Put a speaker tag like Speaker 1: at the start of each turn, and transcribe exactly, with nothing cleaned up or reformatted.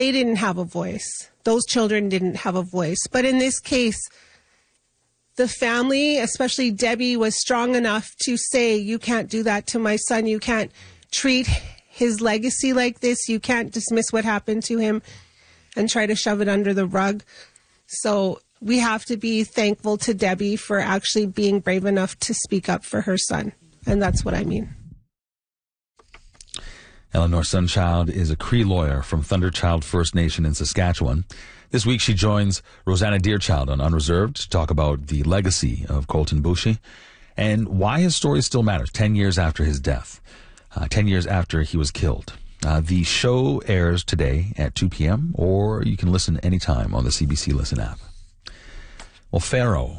Speaker 1: They didn't have a voice. Those children didn't have a voice. But in this case, the family, especially Debbie, was strong enough to say, you can't do that to my son. You can't treat his legacy like this. You can't dismiss what happened to him and try to shove it under the rug. So we have to be thankful to Debbie for actually being brave enough to speak up for her son. And that's what I mean.
Speaker 2: Eleanor Sunchild is a Cree lawyer from Thunderchild First Nation in Saskatchewan. This week she joins Rosanna Deerchild on Unreserved to talk about the legacy of Colten Boushie and why his story still matters ten years after his death, uh, ten years after he was killed. Uh, the show airs today at two p.m. or you can listen anytime on the C B C Listen app. Well, Pharaoh